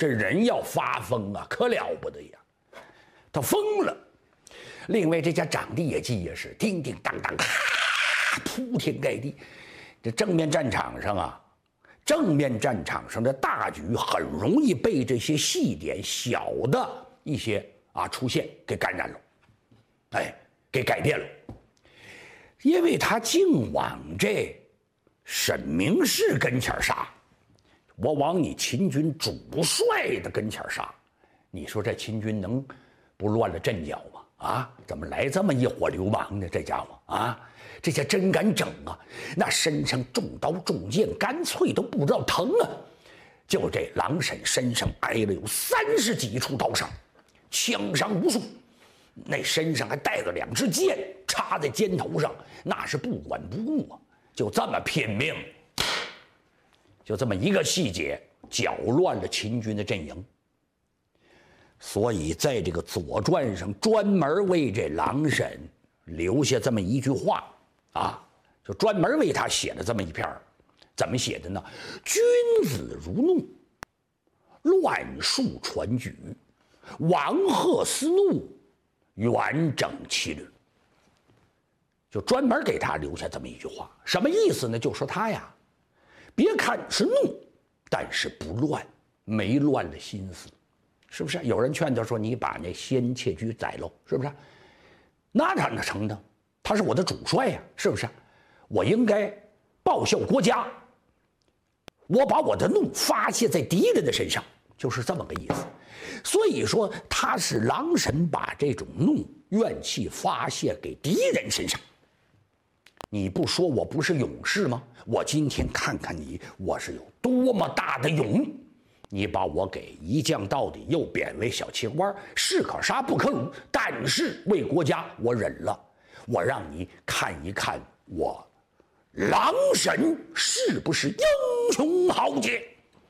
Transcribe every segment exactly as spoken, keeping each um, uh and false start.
这人要发疯啊，可了不得呀，他疯了。另外，这家长的野鸡也是叮叮当当，咔，铺天盖地。这正面战场上啊，正面战场上的大局很容易被这些细点小的一些啊出现给感染了，哎，给改变了。因为他净往这沈明士跟前杀，我往你秦军主帅的跟前杀，你说这秦军能不乱了阵脚吗？啊，怎么来这么一伙流氓呢？这家伙啊，这下真敢整啊！那身上中刀中剑，干脆都不知道疼啊！就这郎婶身上挨了有三十几处刀伤，枪伤无数，那身上还带着两支箭插在肩头上，那是不管不顾啊！就这么拼命，就这么一个细节，搅乱了秦军的阵营。所以在这个《左传》上专门为这郎婶留下这么一句话啊，就专门为他写了这么一篇。怎么写的呢？君子如怒，乱树传举，王贺思怒，远整其旅。就专门给他留下这么一句话，什么意思呢？就说他呀，别看是怒，但是不乱，没乱了心思。是不是？有人劝他说：“你把那先切居宰喽，是不是？那哪能成呢？他是我的主帅呀，是不是？我应该报效国家，我把我的怒发泄在敌人的身上，就是这么个意思。所以说，他是郎神把这种怒怨气发泄给敌人身上。你不说我不是勇士吗？我今天看看你，我是有多么大的勇！你把我给一降到底，又贬为小清官，是可杀不可辱。但是为国家，我忍了。我让你看一看我郎神是不是英雄豪杰。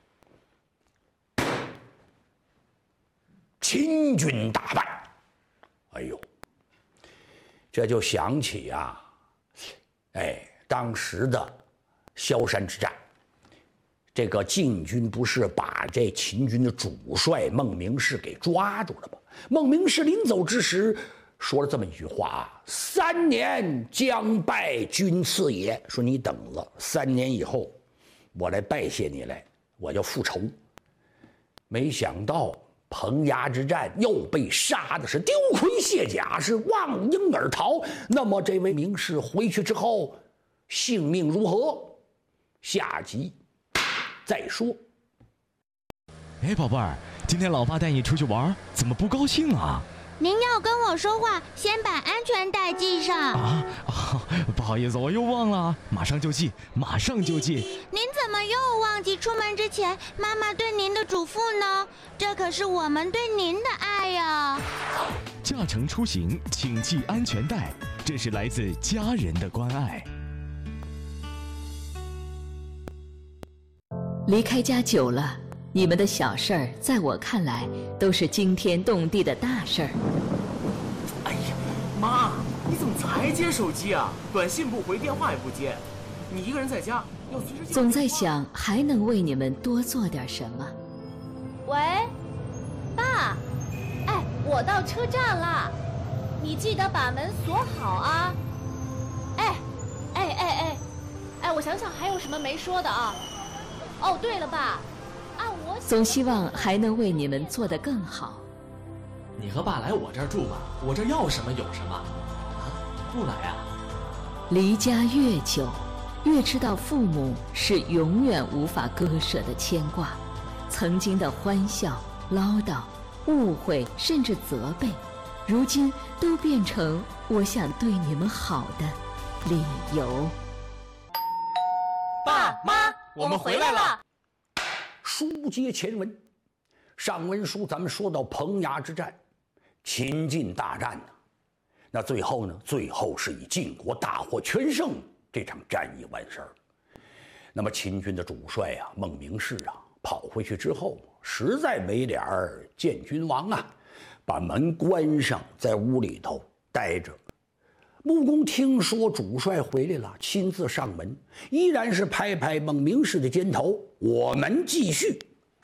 秦军大败，哎呦，这就想起啊，哎，当时的萧山之战。这个晋军不是把这秦军的主帅孟明视给抓住了吗？孟明视临走之时说了这么一句话啊：“三年将拜君赐也。”说你等着，三年以后，我来拜谢你来，我要复仇。没想到彭衙之战又被杀的是丢盔卸甲，是忘缨而逃。那么这位名士回去之后，性命如何？下集再说。 哎，宝贝儿，今天老爸带你出去玩，怎么不高兴啊？ 您要跟我说话，先把安全带系上。 啊，哦，不好意思，我又忘了，马上就系，马上就系。 您怎么又忘记出门之前妈妈对您的嘱咐呢？这可是我们对您的爱呀。 驾乘出行，请系安全带，这是来自家人的关爱。 离开家久了，你们的小事儿，在我看来都是惊天动地的大事儿。 哎呀，妈，你怎么才接手机啊？短信不回，电话也不接，你一个人在家要随时。 总在想还能为你们多做点什么。 喂，爸，哎，我到车站了，你记得把门锁好啊。哎，哎哎哎，哎，我想想还有什么没说的啊？哦，对了，爸。 总希望还能为你们做得更好。 你和爸来我这儿住吧，我这要什么有什么。啊，不来啊？ 离家越久，越知道父母是永远无法割舍的牵挂。曾经的欢笑、唠叨、误会，甚至责备，如今都变成我想对你们好的理由。 爸妈，我们回来了。 书接前文，上文书咱们说到彭衙之战，秦晋大战呢，那最后呢，最后是以晋国大获全胜，这场战役完事儿。那么秦军的主帅啊，孟明视啊，跑回去之后，实在没脸儿见君王啊，把门关上，在屋里头待着。穆公听说主帅回来了，亲自上门，依然是拍拍孟明视的肩头，我们继续。